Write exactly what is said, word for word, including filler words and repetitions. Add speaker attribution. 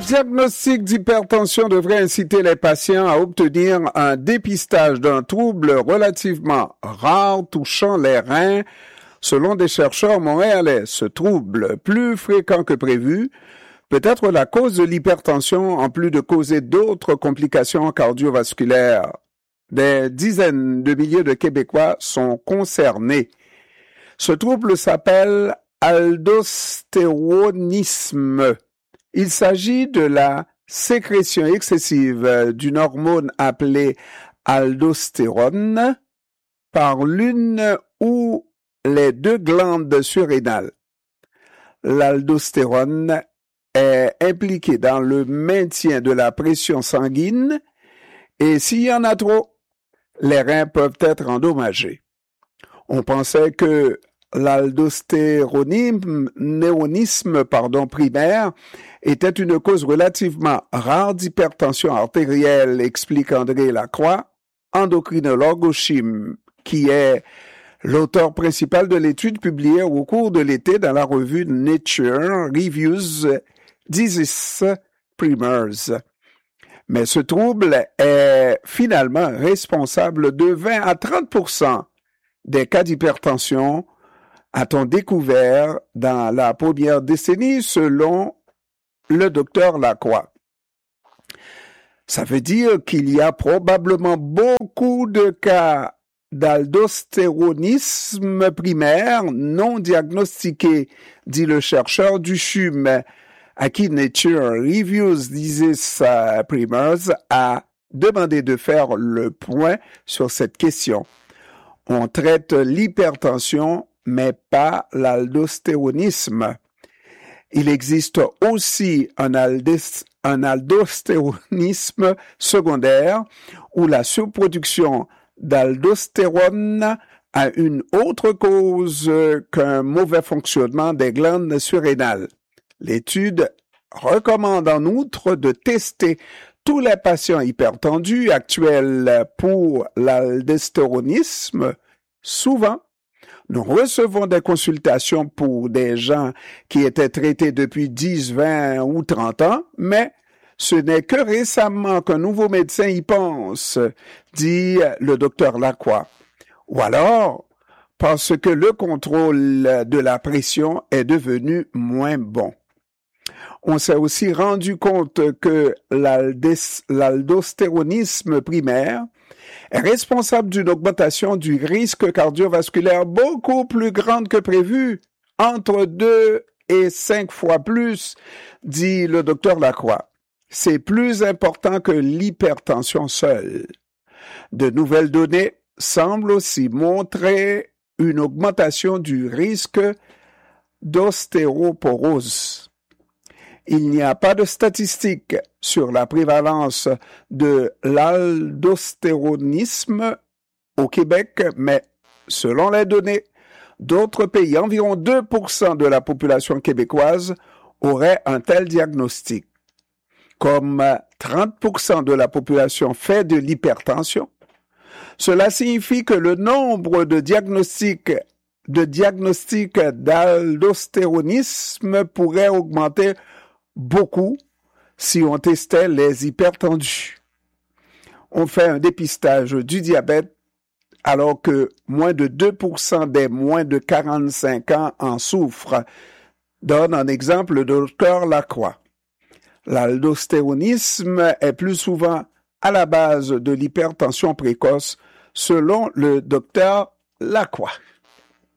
Speaker 1: diagnostic d'hypertension devrait inciter les patients à obtenir un dépistage d'un trouble relativement rare touchant les reins, selon des chercheurs montréalais. Ce trouble, plus fréquent que prévu, peut être la cause de l'hypertension en plus de causer d'autres complications cardiovasculaires. Des dizaines de milliers de Québécois sont concernés. Ce trouble s'appelle aldostéronisme. Il s'agit de la sécrétion excessive d'une hormone appelée aldostérone par l'une ou les deux glandes surrénales. L'aldostérone est impliquée dans le maintien de la pression sanguine et s'il y en a trop, les reins peuvent être endommagés. On pensait que l'aldostéronisme pardon, primaire était une cause relativement rare d'hypertension artérielle, explique André Lacroix, endocrinologue au C H I M, qui est l'auteur principal de l'étude publiée au cours de l'été dans la revue Nature Reviews Disease Primers. Mais ce trouble est finalement responsable de vingt à trente pour cent des cas d'hypertension, a-t-on découvert dans la première décennie, selon le docteur Lacroix. Ça veut dire qu'il y a probablement beaucoup de cas d'aldostéronisme primaire non diagnostiqués, dit le chercheur du C H U M, à qui Nature Reviews Disease Primers a demandé de faire le point sur cette question. On traite l'hypertension, mais pas l'aldostéronisme. Il existe aussi un, aldes, un aldostéronisme secondaire où la surproduction d'aldostérone a une autre cause qu'un mauvais fonctionnement des glandes surrénales. L'étude recommande en outre de tester tous les patients hypertendus actuels pour l'aldostéronisme. Souvent, nous recevons des consultations pour des gens qui étaient traités depuis dix, vingt ou trente ans, mais ce n'est que récemment qu'un nouveau médecin y pense, dit le docteur Lacroix. Ou alors, parce que le contrôle de la pression est devenu moins bon. On s'est aussi rendu compte que l'aldostéronisme primaire est responsable d'une augmentation du risque cardiovasculaire beaucoup plus grande que prévu, entre deux et cinq fois plus, dit le docteur Lacroix. C'est plus important que l'hypertension seule. De nouvelles données semblent aussi montrer une augmentation du risque d'ostéoporose. Il n'y a pas de statistiques sur la prévalence de l'aldostéronisme au Québec, mais selon les données d'autres pays, environ deux pour cent de la population québécoise aurait un tel diagnostic. Comme trente pour cent de la population fait de l'hypertension, cela signifie que le nombre de diagnostics de diagnostics d'aldostéronisme pourrait augmenter beaucoup si on testait les hypertendus. On fait un dépistage du diabète alors que moins de deux pour cent des moins de quarante-cinq ans en souffrent, donne un exemple le docteur Lacroix. L'aldostéronisme est plus souvent à la base de l'hypertension précoce, selon le docteur Lacroix.